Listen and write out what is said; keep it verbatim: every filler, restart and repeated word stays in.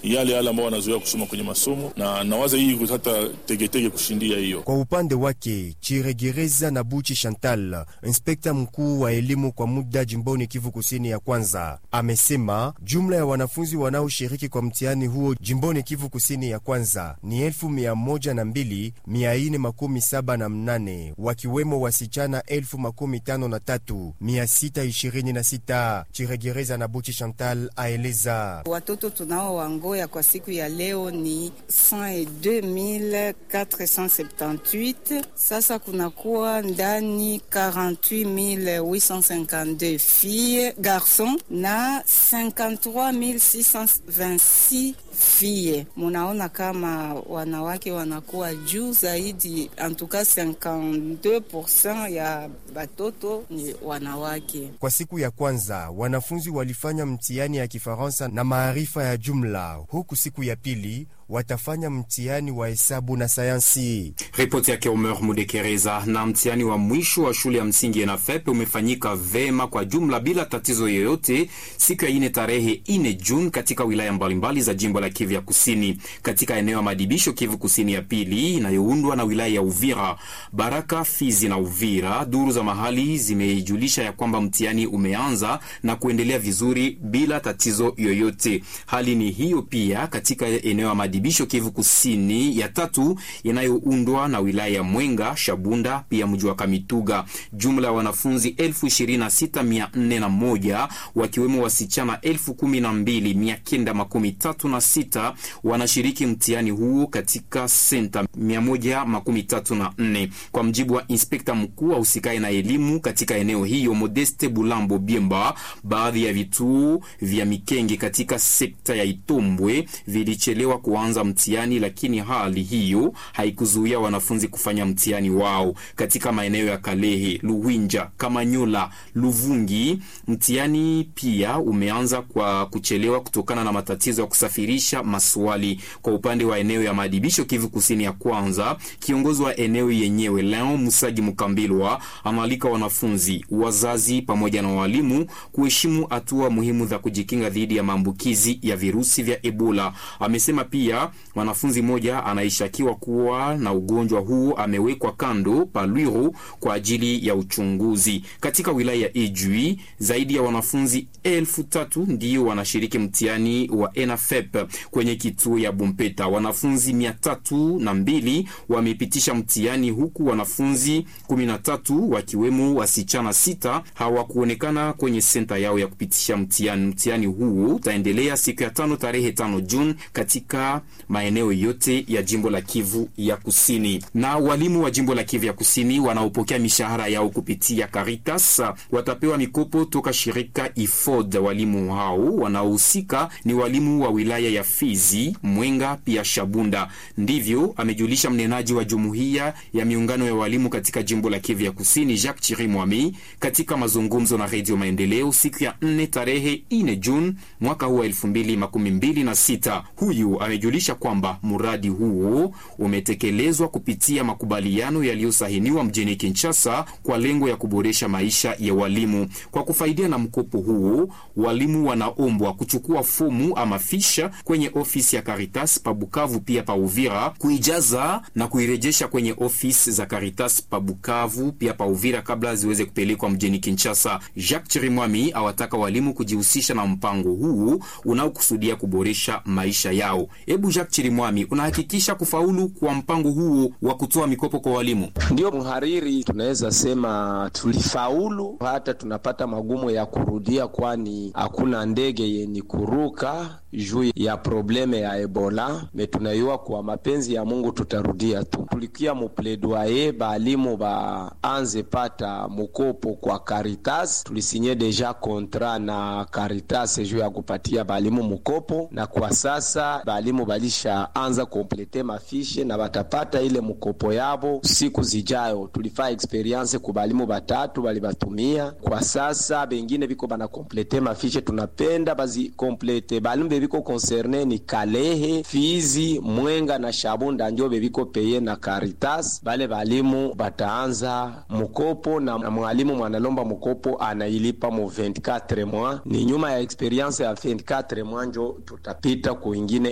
yale yale ambao wanazoea kusoma kwenye masomo, na nawaza hii hata tegetege kushindia hiyo. Kwa upande wake, Chiregereza na Buchi Chantal, inspekta mkuu wa elimu kwa muda jimboni Kivu Kusini ya kwanza, amesema jumla ya wanafunzi wanaoshiriki kwa mtihani huo jimboni Kivu Kusini ya kwanza ni elfu mia moja na mbili mia ine makumi saba na mnane, wakiwemo wasichana elfu makumi tano na tatu mia sita ishirini na sita. Chiregereza na Buchi Chantal aeleza watoto tunao wangoya kwa siku ya leo ni cent deux mille quatre cent septante-huit. Sasa kunakuwa ndani quarante-huit mille huit cent cinquante-deux filles garçons na cinquante-trois mille six cent vingt-six filles. Munaona kama wanawake wanakuwa juu zaidi, en tout cas cinquante-deux pour cent ya batoto ni wanawake. Kwa siku ya kwanza wanafunzi walifanya mtihani ya Kifaransa na maarifa ya jumla, huku siku ya pili watafanya mtihani wa hesabu na sayansi. Ripoti yake Omer Mudekereza. Na mtihani wa mwisho wa shule ya msingi E N A F E P umefanyika vema kwa jumla bila tatizo yoyote siku ya ine tarehe ine Juni katika wilaya mbalimbali za jimbo la Kivu ya Kusini. Katika eneo ya madibisho Kivu Kusini ya pili inayoundwa na wilaya ya Uvira, Baraka, Fizi na Uvira, duru za mahali zimejulisha ya kwamba mtihani umeanza na kuendelea vizuri bila tatizo yoyote. Hali ni hiyo pia katika eneo ya madibisho Kivu Kusini ya tatu inayoundwa na wilaya ya Mwenga, Shabunda pia mji wa Kamituga. Jumla ya wanafunzi elfu ishirini na sita mia nne na moja wakiwemo wasichana elfu kumi na mbili mia kenda makumi tatu na sita wanashiriki mtihani huo katika senta mia moja makumi tatu na nne. Kwa mjibu wa inspekta mkuu wa usikae na elimu katika eneo hiyo Modeste Bulambo Biemba, baadhi ya vituo vya Mikenge katika sekta ya Itombwe vilichelewa kuanza mtihani, lakini hali hiyo haikuzuia wanafunzi kufanya mtihani wao. Katika maeneo ya Kalehe, Luwinja, Kamanyola, Luvungi, mtihani pia umeanza kwa kuchelewa kutokana na matatizo ya kusafirisha maswali. Kwa upande wa eneo ya madibisho Kivu Kusini ya kwanza, kiongozi wa eneo yenyewe Leon Musaji Mukambilwa amalika wanafunzi, wazazi pamoja na walimu kuheshimu hatua muhimu za kujikinga dhidi ya maambukizi ya virusi vya Ebola. Amesema pia mwanafunzi mmoja anaishakiwa kuwa na ugonjwa huu amewekwa kando Palwiro kwa ajili ya uchunguzi. Katika wilaya ya Ijui, zaidi ya wanafunzi elfu tatu ndio wanashiriki mtihani wa E N A F E P. Kwenye kituo ya Bumpeta, wanafunzi mia tatu na mbili wamepitisha mtihani, huku wanafunzi kumi na tatu wakiwemo wasichana sita hawakuonekana kwenye senta yao ya kupitisha mtihani. Mtihani huu utaendelea siku ya tano tarehe tano Juni katika maeneo yote ya jimbo la Kivu ya Kusini. Na walimu wa jimbo la Kivu ya Kusini wanaopokea mishahara yao kupitia Caritas watapewa mikopo toka shirika I F O D. Walimu hao wanaohusika ni walimu wa wilaya ya Fizi, Mwenga pia Shabunda. Ndivyo amejulisha mnenaji wa jumuiya ya miungano ya walimu katika jimbo la Kivu ya Kusini Jacques Chirimwami katika mazungumzo na Radio Maendeleo siku ya nne tarehe ine Juni mwaka huu wa elfu mbili makumi mbili na sita. Huyu amejulisha kwamba muradi huo umetekelezwa kupitia makubaliano yaliyosahiniwa mjini Kinshasa kwa lengo ya kuboresha maisha ya walimu. Kwa kufaidia na mkopo huo, walimu wanaombwa kuchukua fomu ama fisha kwenye ofisi ya Caritas pa Bukavu pia pa Uvira, kuijaza na kuirejesha kwenye ofisi za Caritas pa Bukavu pia pa Uvira kabla ziweze kupelekwa mjini Kinshasa. Jacques Chirimwami awataka walimu kujihusisha na mpango huu unaokusudia kuboresha maisha yao. Ebu Jacques Chirimwami, unahakikisha kufaulu kwa mpango huo wa kutoa mikopo kwa walimu? Ndio mhariri, tunaweza sema tulifaulu, hata tunapata magumu ya kurudia kwani hakuna ndege yenye kuruka juu ya probleme ya Ebola. Metunayua kwa mapenzi ya Mungu tutarudia tu. Tulikia mupledoye balimu ba anze pata mukopo kwa Caritas. Tulisinye deja kontra na Caritas juu ya kupatia balimu mukopo, na kwa sasa balimu balisha anza komplete mafishe na batapata ile mukopo yabo siku zijayo. Tulifaa experience ku balimu batatu bali batumia. Kwa sasa bengine biko bana komplete mafishe, tunapenda bazi komplete. Balimu bebiko concerne ni Kalehe, Fizi, Mwenga na Shabunda ndio bebiko peye na Caritas. Bale balimu bataanza mukopo na, na mwalimu mwanalomba mukopo anailipa mu vingt-quatre mois. Ni nyuma ya experience ya vingt-quatre mois njo tutapita kuingine